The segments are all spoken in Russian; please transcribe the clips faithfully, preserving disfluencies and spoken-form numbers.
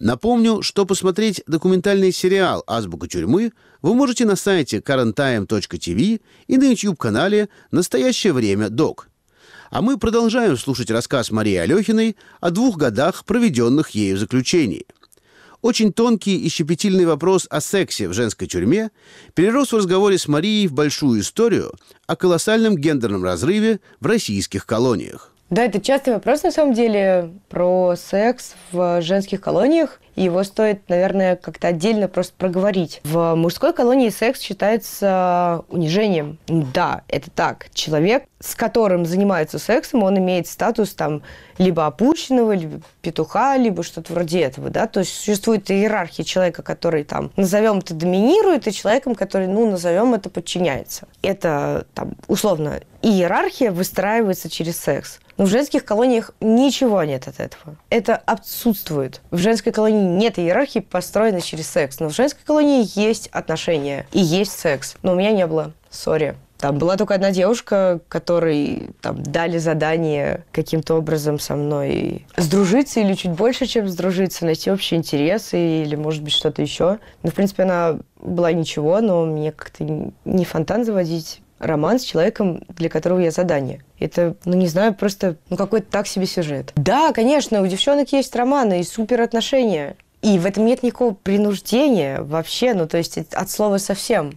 Напомню, что посмотреть документальный сериал «Азбука тюрьмы» вы можете на сайте current time точка ти ви и на YouTube-канале «Настоящее время. Док». А мы продолжаем слушать рассказ Марии Алехиной о двух годах, проведенных ею в заключении. Очень тонкий и щепетильный вопрос о сексе в женской тюрьме перерос в разговоре с Марией в большую историю о колоссальном гендерном разрыве в российских колониях. Да, это частый вопрос, на самом деле, про секс в женских колониях. И его стоит, наверное, как-то отдельно просто проговорить. В мужской колонии секс считается унижением. Да, это так. Человек, с которым занимаются сексом, он имеет статус там либо опущенного, либо петуха, либо что-то вроде этого, да. То есть существует иерархия человека, который там, назовем это, доминирует, и человеком, который, ну, назовем это, подчиняется. Это там условно иерархия выстраивается через секс. Но в женских колониях ничего нет от этого. Это отсутствует. В женской колонии нет иерархии, построенной через секс. Но в женской колонии есть отношения и есть секс. Но у меня не было. Сори. Там была только одна девушка, которой там дали задание каким-то образом со мной сдружиться или чуть больше, чем сдружиться, найти общие интересы или, может быть, что-то еще. Но, в принципе, она была ничего, но мне как-то не фонтан заводить роман с человеком, для которого я задание. Это, ну, не знаю, просто ну, какой-то так себе сюжет. Да, конечно, у девчонок есть романы и суперотношения. И в этом нет никакого принуждения вообще, ну, то есть от слова совсем.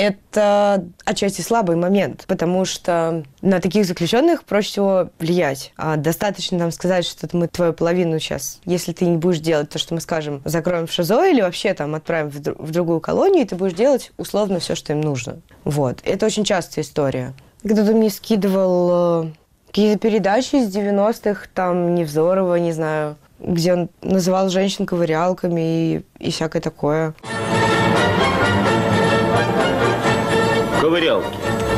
Это отчасти слабый момент, потому что на таких заключенных проще всего влиять. А достаточно нам сказать, что мы твою половину сейчас, если ты не будешь делать то, что мы скажем, закроем в ШИЗО или вообще там отправим в, друг, в другую колонию, и ты будешь делать условно все, что им нужно. Вот. Это очень частая история. Кто-то мне скидывал э, какие-то передачи из девяностых, там, Невзорова, не знаю, где он называл женщин ковырялками и, и всякое такое. Ковырялки.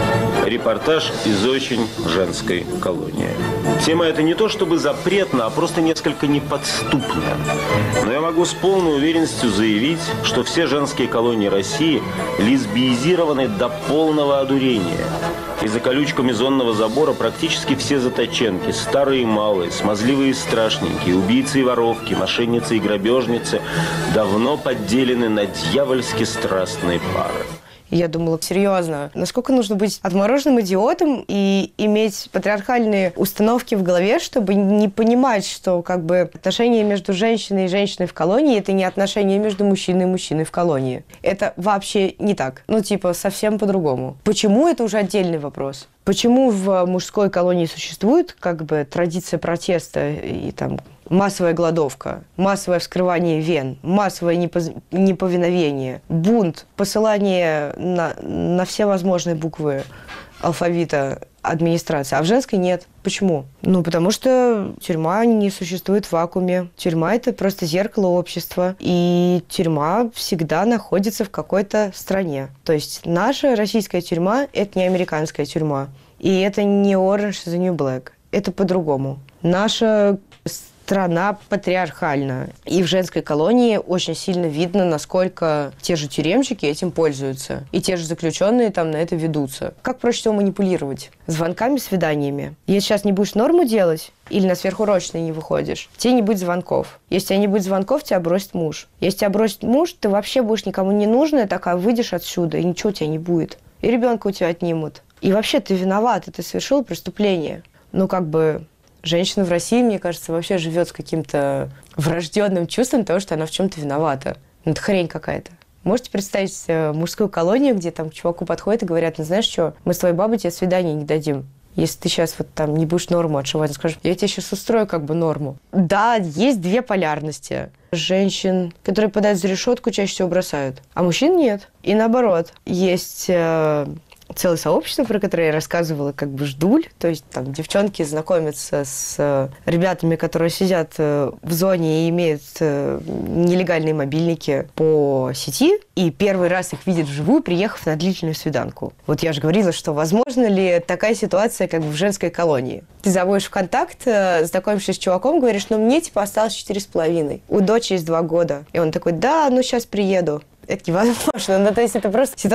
Репортаж из очень женской колонии. Тема эта не то чтобы запретна, а просто несколько неподступна. Но я могу с полной уверенностью заявить, что все женские колонии России лесбиизированы до полного одурения. И за колючками зонного забора практически все заточенки, старые и малые, смазливые и страшненькие, убийцы и воровки, мошенницы и грабежницы, давно подделены на дьявольски страстные пары. Я думала, серьезно, насколько нужно быть отмороженным идиотом и иметь патриархальные установки в голове, чтобы не понимать, что как бы отношения между женщиной и женщиной в колонии – это не отношения между мужчиной и мужчиной в колонии. Это вообще не так. Ну, типа, совсем по-другому. Почему – это уже отдельный вопрос. Почему в мужской колонии существует как бы традиция протеста и там массовая голодовка, массовое вскрывание вен, массовое неповиновение, бунт, посылание на, на все возможные буквы алфавита администрации, а в женской нет. Почему? Ну, потому что тюрьма не существует в вакууме. Тюрьма – это просто зеркало общества. И тюрьма всегда находится в какой-то стране. То есть наша российская тюрьма – это не американская тюрьма. И это не Orange is the New Black. Это по-другому. Наша страна патриархальна. И в женской колонии очень сильно видно, насколько те же тюремщики этим пользуются. И те же заключенные там на это ведутся. Как проще всего манипулировать? Звонками, свиданиями. Если сейчас не будешь норму делать, или на сверхурочные не выходишь, тебе не будет звонков. Если у тебя не будет звонков, тебя бросит муж. Если тебя бросит муж, ты вообще будешь никому не нужная, такая выйдешь отсюда, и ничего у тебя не будет. И ребенка у тебя отнимут. И вообще ты виноват, ты совершил преступление. Ну, как бы... Женщина в России, мне кажется, вообще живет с каким-то врожденным чувством того, что она в чем-то виновата. Ну, это хрень какая-то. Можете представить мужскую колонию, где там к чуваку подходят и говорят: ну, знаешь что, мы с твоей бабой тебе свидания не дадим. Если ты сейчас вот там не будешь норму отшивать, скажешь: я тебе сейчас устрою как бы норму. Да, есть две полярности. Женщин, которые попадают за решетку, чаще всего бросают, а мужчин нет. И наоборот, есть... Э- целое сообщество, про которое я рассказывала, как бы ждуль, то есть там девчонки знакомятся с ребятами, которые сидят в зоне и имеют нелегальные мобильники по сети, и первый раз их видят вживую, приехав на длительную свиданку. Вот я же говорила, что возможно ли такая ситуация, как в женской колонии. Ты заводишь в контакт, знакомишься с чуваком, говоришь: ну мне типа осталось четыре с половиной, у дочери есть два года. И он такой: да, ну сейчас приеду. Это невозможно. Ну, то есть это просто ситуация